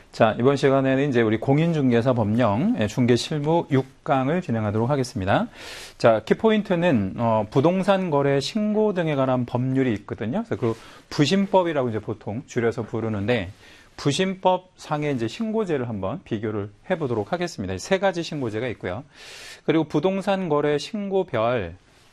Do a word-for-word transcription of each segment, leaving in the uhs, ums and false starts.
자, 이번 시간에는 이제 우리 공인중개사 법령 중개 실무 육 강을 진행하도록 하겠습니다. 자, 키포인트는 어, 부동산 거래 신고 등에 관한 법률이 있거든요. 그래서 그 부신법이라고 이제 보통 줄여서 부르는데 부신법 상의 이제 신고제를 한번 비교를 해보도록 하겠습니다. 세 가지 신고제가 있고요. 그리고 부동산 거래 신고별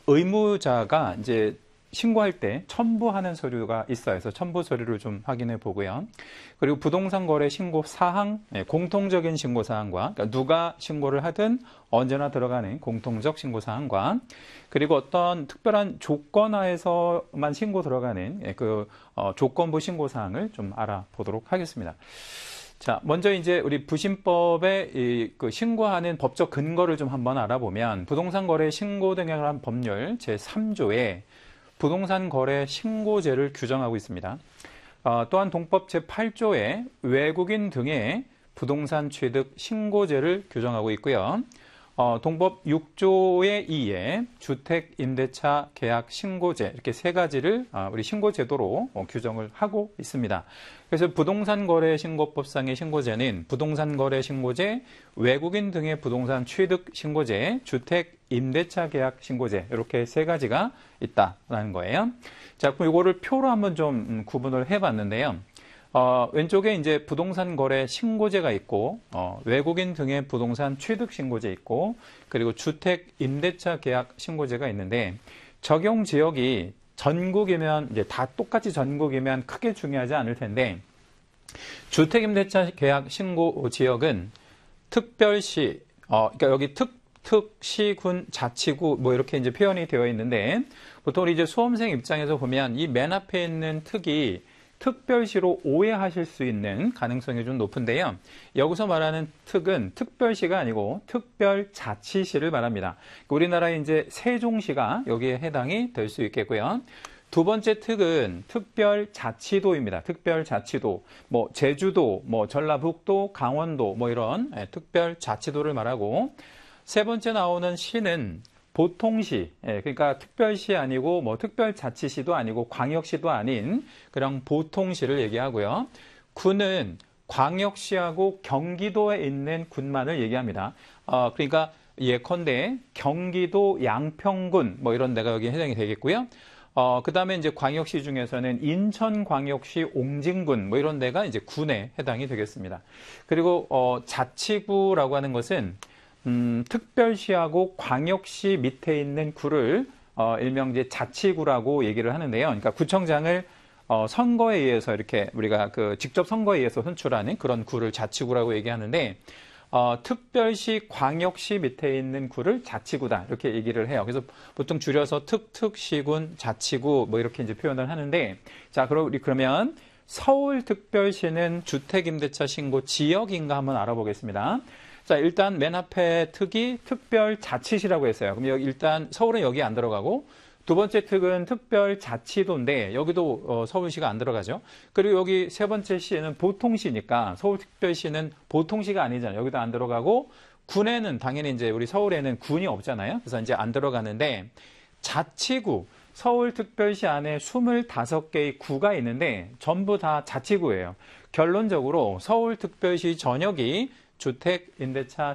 의무자가 이제 신고할 때 첨부하는 서류가 있어요. 그래서 첨부 서류를 좀 확인해 보고요. 그리고 부동산 거래 신고 사항, 공통적인 신고 사항과 그러니까 누가 신고를 하든 언제나 들어가는 공통적 신고 사항과 그리고 어떤 특별한 조건하에서만 신고 들어가는 그 조건부 신고 사항을 좀 알아보도록 하겠습니다. 자, 먼저 이제 우리 부신법의 이 그 신고하는 법적 근거를 좀 한번 알아보면 부동산 거래 신고 등에 관한 법률 제삼 조에 부동산 거래 신고제를 규정하고 있습니다. 어, 또한 동법 제팔 조에 외국인 등의 부동산 취득 신고제를 규정하고 있고요. 어, 동법 육 조의 이에 주택 임대차 계약 신고제 이렇게 세 가지를 어, 우리 신고제도로 어, 규정을 하고 있습니다. 그래서 부동산 거래 신고법상의 신고제는 부동산 거래 신고제, 외국인 등의 부동산 취득 신고제, 주택 임대차 계약 신고제 이렇게 세 가지가 있다라는 거예요. 자, 그럼 이거를 표로 한번 좀 구분을 해봤는데요. 어, 왼쪽에 이제 부동산 거래 신고제가 있고, 어, 외국인 등의 부동산 취득 신고제 있고, 그리고 주택 임대차 계약 신고제가 있는데, 적용 지역이 전국이면, 이제 다 똑같이 전국이면 크게 중요하지 않을 텐데, 주택 임대차 계약 신고 지역은 특별시, 어, 그러니까 여기 특, 특시군, 자치구, 뭐 이렇게 이제 표현이 되어 있는데, 보통 이제 수험생 입장에서 보면 이 맨 앞에 있는 특이 특별시로 오해하실 수 있는 가능성이 좀 높은데요. 여기서 말하는 특은 특별시가 아니고 특별자치시를 말합니다. 우리나라의 이제 세종시가 여기에 해당이 될 수 있겠고요. 두 번째 특은 특별자치도입니다. 특별자치도, 뭐 제주도, 뭐 전라북도, 강원도, 뭐 이런 특별자치도를 말하고 세 번째 나오는 시는 보통시, 예, 그러니까 특별시 아니고 뭐 특별자치시도 아니고 광역시도 아닌 그냥 보통시를 얘기하고요. 군은 광역시하고 경기도에 있는 군만을 얘기합니다. 어, 그러니까 예컨대 경기도 양평군 뭐 이런 데가 여기 해당이 되겠고요. 어, 그 다음에 이제 광역시 중에서는 인천광역시 옹진군 뭐 이런 데가 이제 군에 해당이 되겠습니다. 그리고 어, 자치구라고 하는 것은 음, 특별시하고 광역시 밑에 있는 구를 어, 일명 이제 자치구라고 얘기를 하는데요. 그러니까 구청장을 어, 선거에 의해서 이렇게 우리가 그 직접 선거에 의해서 선출하는 그런 구를 자치구라고 얘기하는데 어, 특별시, 광역시 밑에 있는 구를 자치구다 이렇게 얘기를 해요. 그래서 보통 줄여서 특, 특시군, 자치구 뭐 이렇게 이제 표현을 하는데 자, 그럼 우리 그러면 서울특별시는 주택임대차 신고 지역인가 한번 알아보겠습니다. 자, 일단 맨 앞에 특이 특별자치시라고 했어요. 그럼 여기 일단 서울은 여기 안 들어가고 두 번째 특은 특별자치도인데 여기도 어, 서울시가 안 들어가죠. 그리고 여기 세 번째 시는 보통시니까 서울특별시는 보통시가 아니잖아요. 여기도 안 들어가고 군에는 당연히 이제 우리 서울에는 군이 없잖아요. 그래서 이제 안 들어가는데 자치구 서울특별시 안에 스물다섯 개의 구가 있는데 전부 다 자치구예요. 결론적으로 서울특별시 전역이 주택 임대차